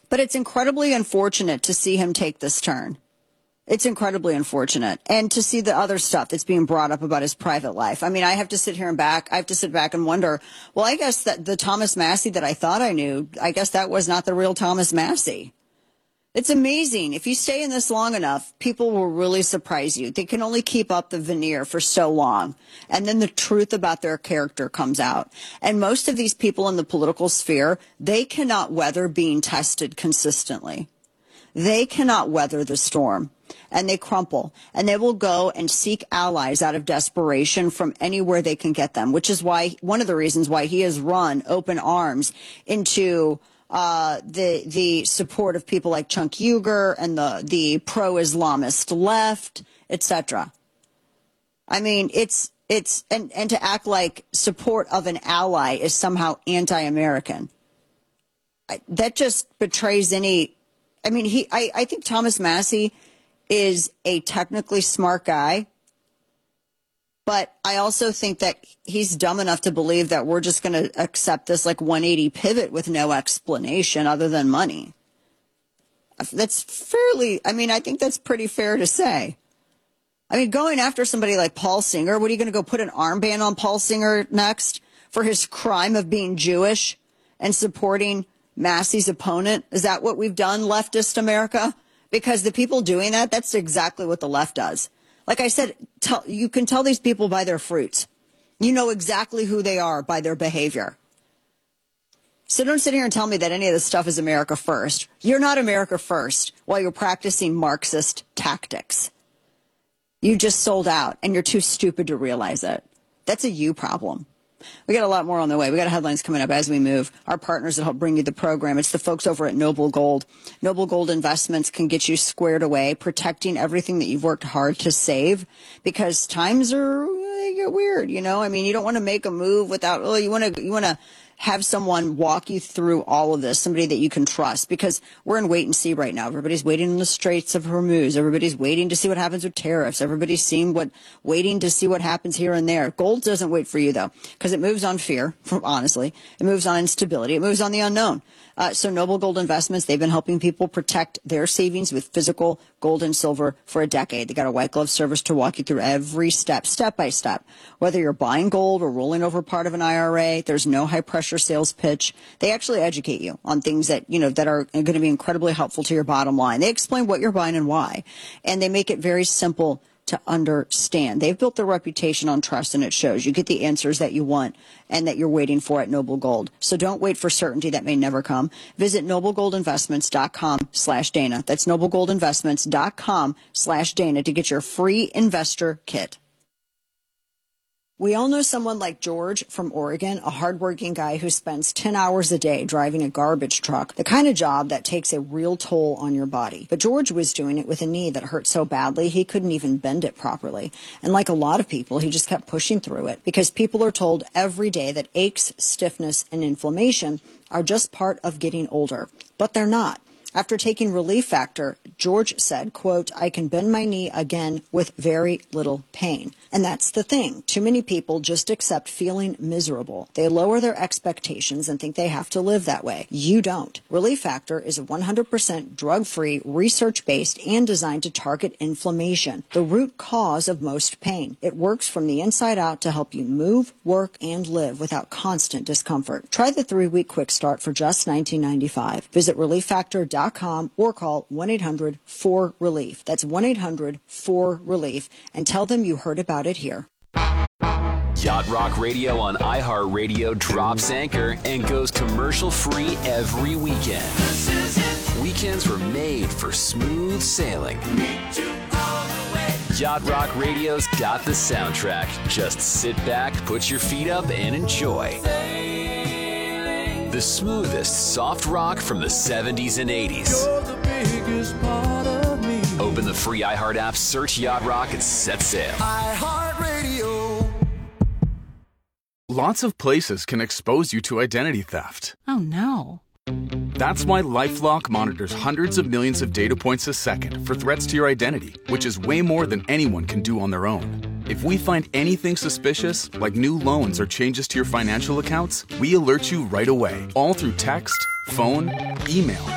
But it's incredibly unfortunate to see him take this turn. It's incredibly unfortunate. And to see the other stuff that's being brought up about his private life. I mean, I have to sit back and wonder, well, I guess that the Thomas Massie that I thought I knew, I guess that was not the real Thomas Massie. It's amazing. If you stay in this long enough, people will really surprise you. They can only keep up the veneer for so long. And then the truth about their character comes out. And most of these people in the political sphere, they cannot weather being tested consistently. They cannot weather the storm. And they crumple, and they will go and seek allies out of desperation from anywhere they can get them, which is why one of the reasons why he has run open arms into the support of people like Chunk Uyghur and the pro-Islamist left, etc. I mean, it's and to act like support of an ally is somehow anti-American. That just betrays any. I mean, I think Thomas Massie is a technically smart guy, but I also think that he's dumb enough to believe that we're just going to accept this like 180 pivot with no explanation other than money. That's fairly, I mean, I think that's pretty fair to say. I mean, going after somebody like Paul Singer, what are you going to go put an armband on Paul Singer next for his crime of being Jewish and supporting Massie's opponent? Is that what we've done, leftist America? Because the people doing that, that's exactly what the left does. Like I said, you can tell these people by their fruits. You know exactly who they are by their behavior. So don't sit here and tell me that any of this stuff is America first. You're not America first while you're practicing Marxist tactics. You just sold out, and you're too stupid to realize it. That's a you problem. We got a lot more on the way. We got headlines coming up as we move. Our partners that help bring you the program. It's the folks over at Noble Gold. Noble Gold Investments can get you squared away, protecting everything that you've worked hard to save, because times they get weird, you know? I mean, you don't want to make a move without, you want to have someone walk you through all of this, somebody that you can trust, because we're in wait and see right now. Everybody's waiting in the Straits of Hormuz. Everybody's waiting to see what happens with tariffs. Everybody's waiting to see what happens here and there. Gold doesn't wait for you, though, because it moves on fear, honestly. It moves on instability. It moves on the unknown. So Noble Gold Investments, they've been helping people protect their savings with physical gold and silver for a decade. They got a white glove service to walk you through every step by step. Whether you're buying gold or rolling over part of an IRA, there's no high pressure sales pitch. They actually educate you on things that, that are going to be incredibly helpful to your bottom line. They explain what you're buying and why, and they make it very simple to understand. They've built their reputation on trust, and it shows. You get the answers that you want and that you're waiting for at Noble Gold. So don't wait for certainty that may never come. Visit noblegoldinvestments.com/Dana. That's noblegoldinvestments.com/Dana to get your free investor kit. We all know someone like George from Oregon, a hardworking guy who spends 10 hours a day driving a garbage truck, the kind of job that takes a real toll on your body. But George was doing it with a knee that hurt so badly he couldn't even bend it properly. And like a lot of people, he just kept pushing through it, because people are told every day that aches, stiffness, and inflammation are just part of getting older. But they're not. After taking Relief Factor, George said, quote, "I can bend my knee again with very little pain." And that's the thing. Too many people just accept feeling miserable. They lower their expectations and think they have to live that way. You don't. Relief Factor is a 100% drug-free, research-based, and designed to target inflammation, the root cause of most pain. It works from the inside out to help you move, work, and live without constant discomfort. Try the 3-week quick start for just $19.95. Visit ReliefFactor.com or call 1-800-4RELIEF. That's 1-800-4RELIEF, and tell them you heard about it here. Yacht Rock Radio on iHeartRadio drops anchor and goes commercial-free every weekend. Weekends were made for smooth sailing. Yacht Rock Radio's got the soundtrack. Just sit back, put your feet up, and enjoy. The smoothest soft rock from the 70s and 80s. You're the biggest part of me. Open the free iHeart app, search Yacht Rock, and set sail. iHeartRadio. Lots of places can expose you to identity theft. Oh, no. That's why LifeLock monitors hundreds of millions of data points a second for threats to your identity, which is way more than anyone can do on their own. If we find anything suspicious, like new loans or changes to your financial accounts, we alert you right away, all through text, phone, email,